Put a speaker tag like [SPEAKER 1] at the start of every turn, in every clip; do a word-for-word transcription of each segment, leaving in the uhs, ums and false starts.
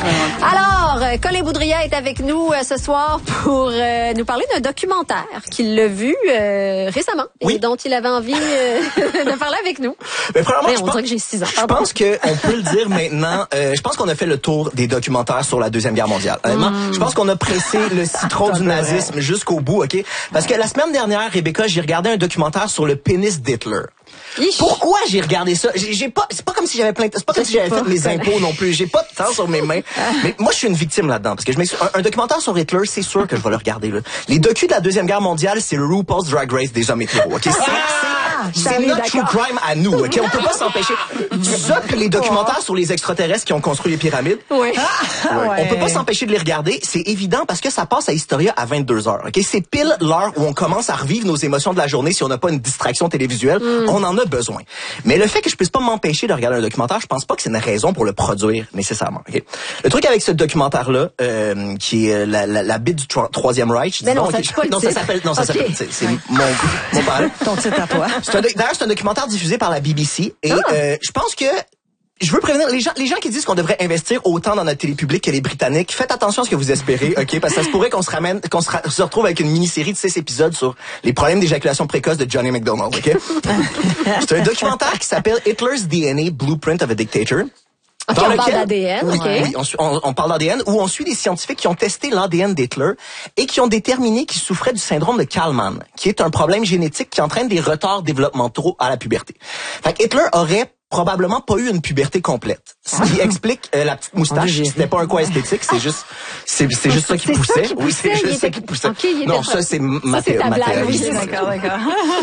[SPEAKER 1] Alors, Colin Boudria est avec nous euh, ce soir pour euh, nous parler d'un documentaire qu'il a vu euh, récemment
[SPEAKER 2] oui.
[SPEAKER 1] et dont il avait envie euh, de parler avec nous.
[SPEAKER 2] Mais premièrement,
[SPEAKER 1] Mais
[SPEAKER 2] je
[SPEAKER 1] on
[SPEAKER 2] pense,
[SPEAKER 1] dirait que j'ai six ans.
[SPEAKER 2] Je pense qu'on peut le dire maintenant. Euh, je pense qu'on a fait le tour des documentaires sur la Deuxième Guerre mondiale. Honnêtement, mm. je pense qu'on a pressé le citron du nazisme jusqu'au bout, OK? Parce que la semaine dernière, Rebecca, j'ai regardé un documentaire sur le pénis d'Hitler. Ich. Pourquoi j'ai regardé ça? J'ai, j'ai pas, c'est pas comme si j'avais plein, c'est pas comme si j'avais fait mes impôts non plus. J'ai pas de temps sur mes mains. Mais moi, je suis une victime là-dedans. Parce que je m'excuse. Un, un documentaire sur Hitler, c'est sûr que je vais le regarder, là. Les docus de la Deuxième Guerre mondiale, c'est le RuPaul's Drag Race des hommes hétéros, OK? C'est,
[SPEAKER 1] ah,
[SPEAKER 2] c'est, c'est notre true crime à nous, OK? On peut pas s'empêcher. Ça, puis les documentaires sur les extraterrestres qui ont construit les pyramides.
[SPEAKER 1] Oui.
[SPEAKER 2] Ah, ouais. On peut pas s'empêcher de les regarder. C'est évident parce que ça passe à Historia à vingt-deux heures, OK? C'est pile l'heure où on commence à revivre nos émotions de la journée si on n'a pas une distraction télévisuelle. Mm. On en a besoin. Mais le fait que je puisse pas m'empêcher de regarder un documentaire, je pense pas que c'est une raison pour le produire nécessairement. Okay? Le truc avec ce documentaire-là, euh, qui est la, la, la bite du tro- Troisième Reich,
[SPEAKER 1] disons,
[SPEAKER 2] non,
[SPEAKER 1] ça,
[SPEAKER 2] okay, non, ça s'appelle, non, ça okay. s'appelle, c'est, c'est oui. mon, mon père.
[SPEAKER 3] Ton titre à toi.
[SPEAKER 2] C'est un, d'ailleurs, c'est un documentaire diffusé par la B B C et ah. euh, je pense que je veux prévenir les gens, les gens qui disent qu'on devrait investir autant dans notre télé publique que les Britanniques. Faites attention à ce que vous espérez, ok? Parce que ça se pourrait qu'on se ramène, qu'on se, ra- se retrouve avec une mini-série de six épisodes sur les problèmes d'éjaculation précoce de Johnny McDonald, ok? C'est un documentaire qui s'appelle Hitler's D N A Blueprint of a Dictator.
[SPEAKER 1] Ok, on lequel, parle d'A D N,
[SPEAKER 2] oui,
[SPEAKER 1] ok.
[SPEAKER 2] Oui, on, on, on parle d'A D N, où on suit des scientifiques qui ont testé l'A D N d'Hitler et qui ont déterminé qu'il souffrait du syndrome de Kallmann, qui est un problème génétique qui entraîne des retards développementaux à la puberté. Fait que Hitler aurait probablement pas eu une puberté complète. Ce qui explique euh, la petite moustache. C'était pas un quoi esthétique, c'est juste, c'est, c'est juste ça qui poussait.
[SPEAKER 1] Ça qui
[SPEAKER 2] oui, c'est juste ça qui poussait. Okay, non, ça c'est matérialisé.
[SPEAKER 1] Oui, d'accord, d'accord.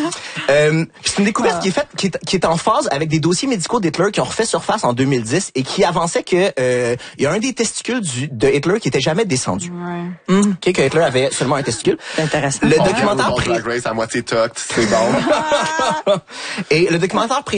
[SPEAKER 2] euh, c'est une découverte ah. qui est faite, qui est, qui est en phase avec des dossiers médicaux d'Hitler qui ont refait surface en deux mille dix et qui avançait que euh, il y a un des testicules du, de Hitler qui était jamais descendu.
[SPEAKER 3] Ouais.
[SPEAKER 2] Mmh. Okay, que Hitler avait seulement un testicule.
[SPEAKER 3] C'est intéressant.
[SPEAKER 2] Le
[SPEAKER 3] ouais.
[SPEAKER 2] documentaire
[SPEAKER 4] pré... Drag Race à moitié tucked, c'est bon.
[SPEAKER 2] Et le documentaire pré...